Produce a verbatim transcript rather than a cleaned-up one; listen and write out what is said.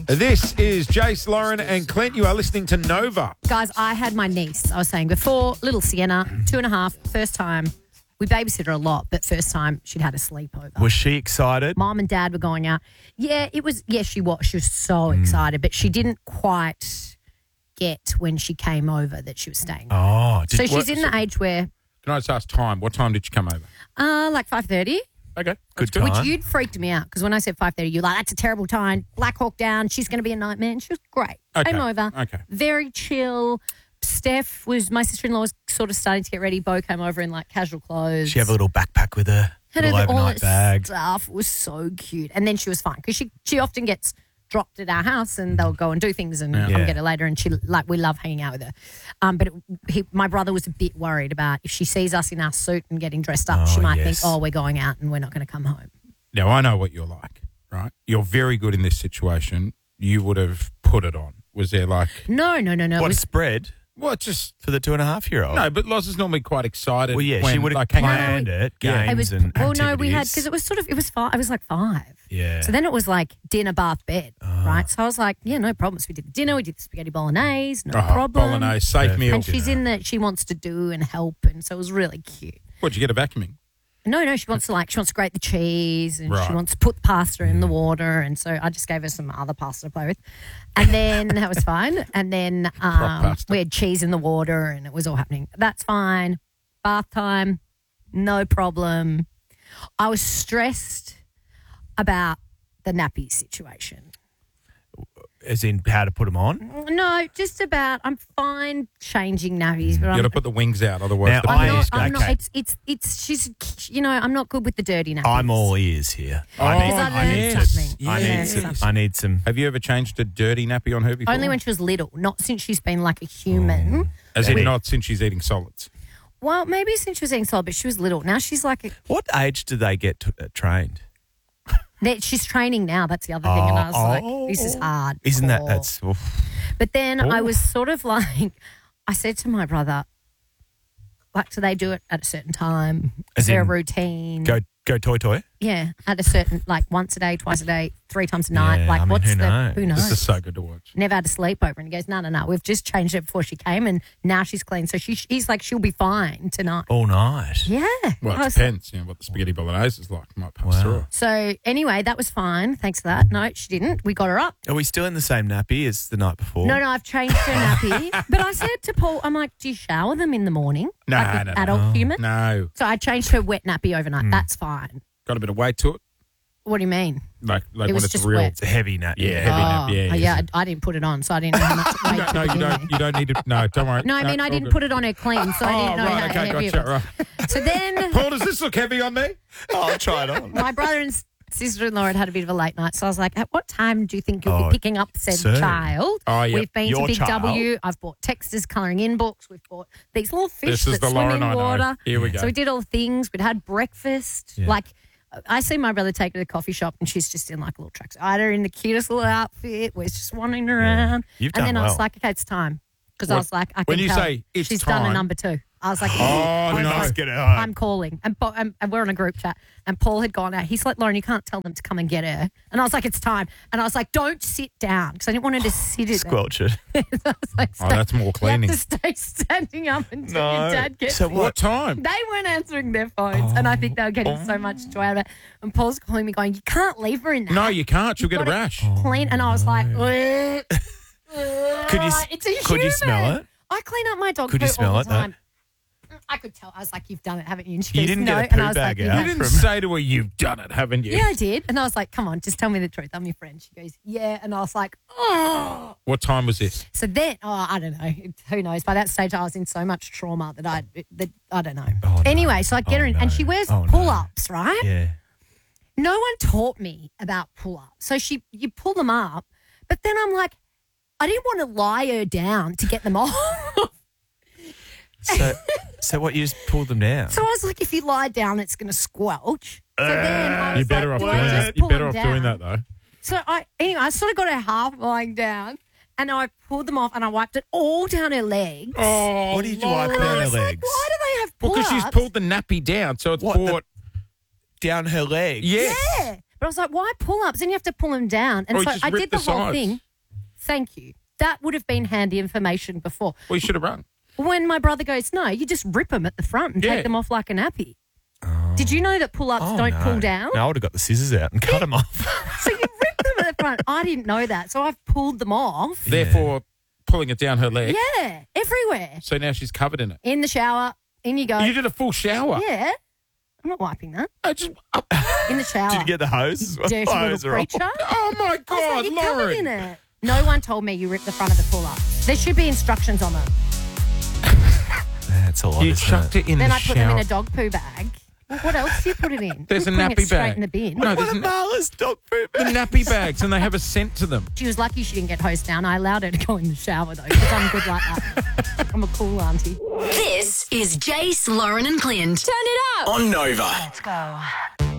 This is Jace, Lauren and Clint. You are listening to Nova. Guys, I had my niece, I was saying before, little Sienna, two and a half, first time. We babysit her a lot, but first time she'd had a sleepover. Was she excited? Mom and Dad were going out. Yeah, it was, yeah, she was. She was so mm. excited, but she didn't quite get when she came over that she was staying. Oh. Did, so she's what, in so, the age where... Can I just ask time? What time did she come over? Uh, like five thirty. Okay. Good good. time. Which you'd freaked me out because when I said five thirty, you're like, that's a terrible time. Black Hawk down. She's going to be a nightmare. And she was great. Okay. Came over. Okay. Very chill. Steph was, my sister-in-law was sort of starting to get ready. Bo came over in like casual clothes. She have a little backpack with her, Had little her, all overnight her bag. stuff. It was so cute. And then she was fine because she, she often gets dropped at our house and they'll go and do things and Yeah. come Yeah. get her later. And she like we love hanging out with her. Um, but it, he, my brother was a bit worried about if she sees us in our suit and getting dressed up, Oh, she might yes. think, oh, we're going out and we're not going to come home. Now, I know what you're like, right? You're very good in this situation. You would have put it on. Was there like... No, no, no, no. It What, was, spread Well, it's just... for the two and a half year old? No, but Loz is normally quite excited. Well, yeah, when, she would have like, hanging out. planned it, Yeah. games it was, and well, activities. no, we had, because it was sort of, it was five, it was like five. Yeah. So then it was like dinner, bath, bed, Oh. right? So I was like, yeah, no problems. We did the dinner, we did the spaghetti bolognese, no Oh, problem. Bolognese, safe Perfect. meal. And she's in that she wants to do and help, and so it was really cute. What'd you get, a vacuuming? No, no, she wants to like she wants to grate the cheese and Right. she wants to put the pasta in the water, and so I just gave her some other pasta to play with, and then that was fine. And then um, pasta. we had cheese in the water, and it was all happening. That's fine. Bath time, no problem. I was stressed about the nappy situation. As in how to put them on? No, just about I'm fine changing nappies, but You I'm got to put the wings out, otherwise Now, the I- I'm not, baby's I'm go- not, it's, it's, it's, she's, you know, I'm not good with the dirty nappies. I'm all ears here. Oh, I need, Because I I learned need, yes. something. I, Yeah, need some, something. I need some. Have you ever changed a dirty nappy on her before? Only when she was little, not since she's been like a human. As in Yeah. not since she's eating solids. Well, maybe since she was eating solid, but she was little. Now she's like, a, What age do they get t- uh, trained? that she's training now. That's the other thing. And I was Oh, like, this is hard. Isn't that, that's, oof. But then I Oh. was sort of like, I said to my brother, like, do they do it at a certain time? As Is there a in routine? go, go toy toy? Yeah, at a certain, like once a day, twice a day, three times a night. Yeah, like, I mean, what's who the, knows? who knows? This is so good to watch. Never had a sleepover. And he goes, no, no, no. We've just changed it before she came and now she's clean. So she, he's like, she'll be fine tonight. All night. Yeah. Well, I it was- depends, you know, what the spaghetti bolognese is like. Might pass Wow. through. So anyway, that was fine. Thanks for that. No, she didn't. We got her up. Are we still in the same nappy as the night before? No, no, I've changed her nappy. But I said to Paul, I'm like, do you shower them in the morning? No, like an no, no. adult human? No. So I changed her wet nappy overnight. Hmm. That's fine. Got a bit of weight to it? What do you mean? Like, like It when was it's just real. wet. It's a heavy nap. Yeah, Yeah. heavy nap. Oh, yeah, oh, yeah. I, I didn't put it on, so I didn't know how much weight No, to no, you begin don't. with. You don't need to. No, don't worry. No, I mean, I all didn't good. put it on her clean, so I Oh, didn't know right, how okay, heavy gotcha. it was. Right. So then Paul, does this look heavy on me? Oh, I'll try it on. my brother and sister-in-law had had a bit of a late night, so I was like, at what time do you think you'll Oh, be picking up said soon. child? Oh, yeah. We've been Your to Big child. W. I've bought Texters colouring in books. We've bought these little fish This is that the swim Lauren in I know. water. Here we go. So we did all the things. We'd had breakfast. Yeah. Like, I see my brother take her to the coffee shop and she's just in like a little tracksuit. I had her in the cutest little outfit. We're just wandering around. You've and done then I was well. like, okay, it's time. Because I What- was like, I can when you tell say it's she's done a time- number two. I was like, Oh, I'm no. calling. Get it home. I'm calling. And, Paul, and, and we're on a group chat. And Paul had gone out. He's like, Lauren, you can't tell them to come and get her. And I was like, it's time. And I was like, don't sit down. Because I didn't want her to sit in Squelch it. there. I was like, Oh, that's more cleaning. You have to stay standing up until No. your dad gets So here. What time? They weren't answering their phones, and I think they were getting so much joy out of it. And Paul's calling me, going, "You can't leave her in there. No, you can't. You'll get a gotta rash. clean." And I was like, Could you s- "It's a could you human." smell it? I clean up my dog Could you poo smell all it, the though? time. I could tell. I was like, "You've done it, haven't you?" And she You goes, didn't no. get a And I poo was bag like, out? You "Yeah." didn't From- say to her, you've done it, haven't you? Yeah, I did. And I was like, "Come on, just tell me the truth. I'm your friend." She goes, "Yeah." And I was like, "Oh." What time was this? So then, oh, I don't know. Who knows? By that stage, I was in so much trauma that I, that I don't know. Oh, no. Anyway, so I get Oh, her in, and no. she wears Oh, no. pull-ups, right? Yeah. No one taught me about pull-ups. So she, you pull them up, but then I'm like, I didn't want to lie her down to get them off. So, so what? You just pulled them down? So I was like, if you lie down, it's going to squelch. So then I was You're better like, off well, doing just that. You're pull better them off doing down. that, though. So I, anyway, I sort of got her half lying down, and I pulled them off, and I wiped it all down her legs. Oh, What did you wipe and down I her was like, legs? why do they have Well, pull-ups? because she's pulled the nappy down, so it's What, the- brought. Down her legs? Yes. Yeah, But I was like, why pull-ups? Then you have to pull them down. And Or so just I rip did the, the whole sides. thing. Thank you. That would have been handy information before. Well, you should have run. When my brother goes, no, you just rip them at the front and Yeah. take them off like a nappy. Did you know that pull-ups Oh, don't no. pull down? No, I would have got the scissors out and cut them off. So you rip them at the front. I didn't know that. So I've pulled them off. Therefore, pulling it down her leg. Yeah, everywhere. So now she's covered in it. In the shower, in you go. You did a full shower. Yeah. I'm not wiping that. I just, In the shower. Did you get the hose? Dirty Hose little are off. creature. oh my I was God, like, you're covered in Lauren. it. No one told me you ripped the front of the pull-up. There should be instructions on them. That's a lot, You isn't chucked it, in Then the I shower. put them in a dog poo bag. Well, what else do you put it in? There's You're a putting nappy it straight bag. in the bin. No, What there's a n- Marla's dog poop the bag. nappy bags, and they have a scent to them. She was lucky she didn't get hosed down. I allowed her to go in the shower, though, because I'm good like that. I'm a cool auntie. This is Jace, Lauren and Clint. Turn it up. On Nova. Let's go.